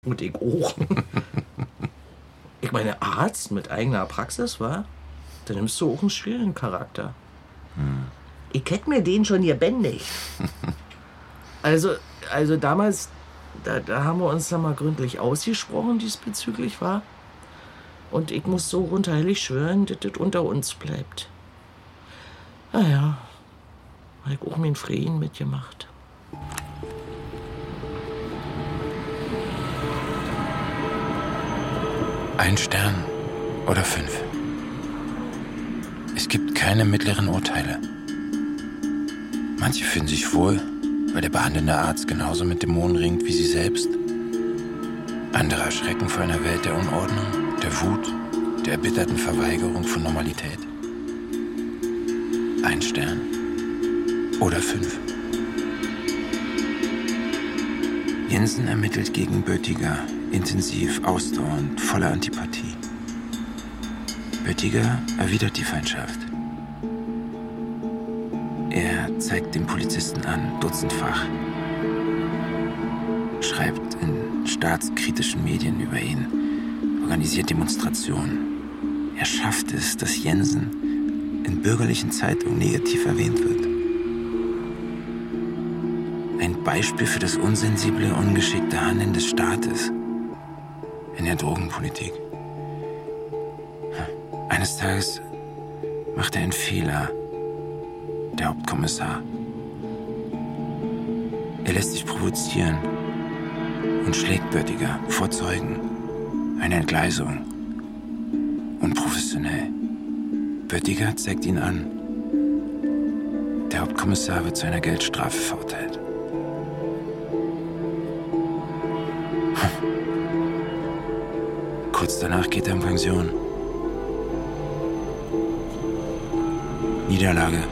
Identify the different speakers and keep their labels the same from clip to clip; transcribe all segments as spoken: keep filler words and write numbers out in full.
Speaker 1: Und ich auch. Ich meine, Arzt mit eigener Praxis, wa? Da nimmst du auch einen schwierigen Charakter. Hm. Ich hätte mir den schon gebändigt. also, also damals, da, da haben wir uns dann mal gründlich ausgesprochen diesbezüglich, wa? Und ich muss so runterheilig schwören, dass das unter uns bleibt. Naja, hab ich auch meinen Frieden mitgemacht.
Speaker 2: Ein Stern oder fünf. Es gibt keine mittleren Urteile. Manche fühlen sich wohl, weil der behandelnde Arzt genauso mit Dämonen ringt wie sie selbst. Andere erschrecken vor einer Welt der Unordnung, der Wut, der erbitterten Verweigerung von Normalität. Ein Stern oder fünf. Jensen ermittelt gegen Böttiger, intensiv, ausdauernd, voller Antipathie. Böttiger erwidert die Feindschaft. Er zeigt den Polizisten an, dutzendfach. Schreibt in staatskritischen Medien über ihn, organisiert Demonstrationen. Er schafft es, dass Jensen in bürgerlichen Zeitungen negativ erwähnt wird. Ein Beispiel für das unsensible, ungeschickte Handeln des Staates in der Drogenpolitik. Eines Tages macht er einen Fehler, der Hauptkommissar. Er lässt sich provozieren und schlägt Böttiger vor Zeugen. Eine Entgleisung. Unprofessionell. Böttiger zeigt ihn an. Der Hauptkommissar wird zu einer Geldstrafe verurteilt. Kurz danach geht er in Pension. Niederlage.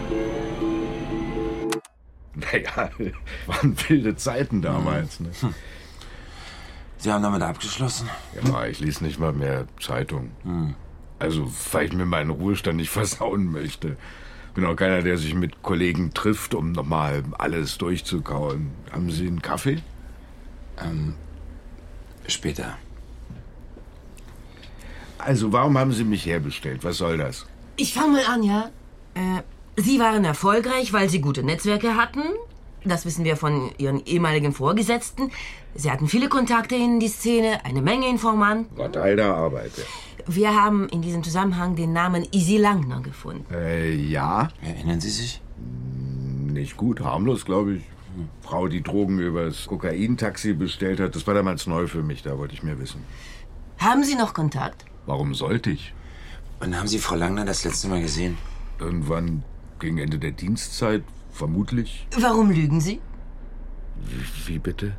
Speaker 3: Naja, waren wilde Zeiten damals. Ne?
Speaker 2: Hm. Sie haben damit abgeschlossen?
Speaker 3: Ja, ich lese nicht mal mehr Zeitung. Hm. Also, weil ich mir meinen Ruhestand nicht versauen möchte. Bin auch keiner, der sich mit Kollegen trifft, um nochmal alles durchzukauen. Haben Sie einen Kaffee?
Speaker 2: Ähm, später.
Speaker 3: Also, warum haben Sie mich herbestellt? Was soll das?
Speaker 4: Ich fange mal an, ja? Äh, Sie waren erfolgreich, weil Sie gute Netzwerke hatten. Das wissen wir von Ihren ehemaligen Vorgesetzten. Sie hatten viele Kontakte in die Szene, eine Menge Informanten.
Speaker 3: Gott alter Arbeit.
Speaker 4: Wir haben in diesem Zusammenhang den Namen Isi Langner gefunden.
Speaker 3: Äh, ja.
Speaker 2: Erinnern Sie sich?
Speaker 3: Nicht gut, harmlos, glaube ich. Hm. Frau, die Drogen übers Kokain-Taxi bestellt hat, das war damals neu für mich, da wollte ich mehr wissen.
Speaker 4: Haben Sie noch Kontakt?
Speaker 3: Warum sollte ich?
Speaker 2: Wann haben Sie Frau Langner das letzte Mal gesehen?
Speaker 3: Irgendwann gegen Ende der Dienstzeit, vermutlich.
Speaker 4: Warum lügen Sie?
Speaker 3: Wie, wie bitte?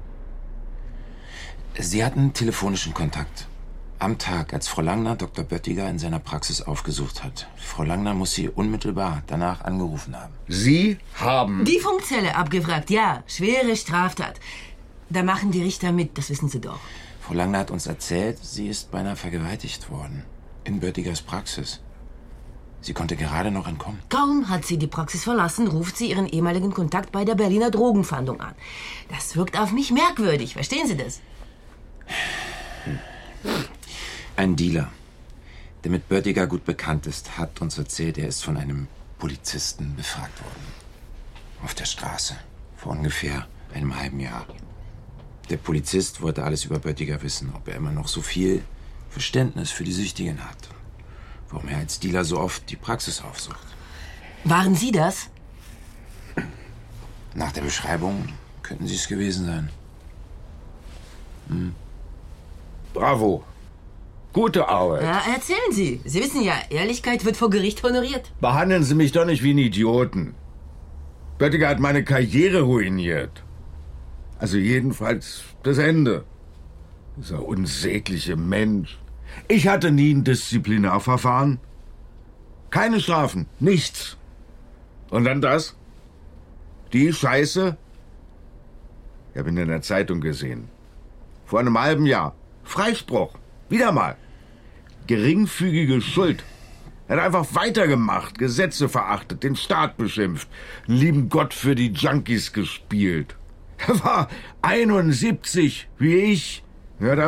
Speaker 2: Sie hatten telefonischen Kontakt. Am Tag, als Frau Langner Doktor Böttiger in seiner Praxis aufgesucht hat. Frau Langner muss Sie unmittelbar danach angerufen haben.
Speaker 3: Sie haben...
Speaker 4: Die Funkzelle abgefragt, ja. Schwere Straftat. Da machen die Richter mit, das wissen Sie doch.
Speaker 2: Frau Langner hat uns erzählt, sie ist beinahe vergewaltigt worden. In Böttigers Praxis. Sie konnte gerade noch entkommen.
Speaker 4: Kaum hat sie die Praxis verlassen, ruft sie ihren ehemaligen Kontakt bei der Berliner Drogenfahndung an. Das wirkt auf mich merkwürdig, verstehen Sie das?
Speaker 2: Ein Dealer, der mit Böttiger gut bekannt ist, hat uns erzählt, er ist von einem Polizisten befragt worden. Auf der Straße, vor ungefähr einem halben Jahr. Der Polizist wollte alles über Böttiger wissen, ob er immer noch so viel Verständnis für die Süchtigen hat. Warum er als Dealer so oft die Praxis aufsucht.
Speaker 4: Waren Sie das?
Speaker 2: Nach der Beschreibung könnten Sie es gewesen sein. Hm.
Speaker 3: Bravo. Gute Arbeit.
Speaker 4: Ja, erzählen Sie. Sie wissen ja, Ehrlichkeit wird vor Gericht honoriert.
Speaker 3: Behandeln Sie mich doch nicht wie einen Idioten. Böttiger hat meine Karriere ruiniert. Also jedenfalls das Ende. Dieser unsägliche Mensch. Ich hatte nie ein Disziplinarverfahren. Keine Strafen, nichts. Und dann das? Die Scheiße? Ich habe ihn in der Zeitung gesehen. Vor einem halben Jahr. Freispruch. Wieder mal. Geringfügige Schuld. Er hat einfach weitergemacht, Gesetze verachtet, den Staat beschimpft, einen lieben Gott für die Junkies gespielt. Er war einundsiebzig, wie ich. Ja, da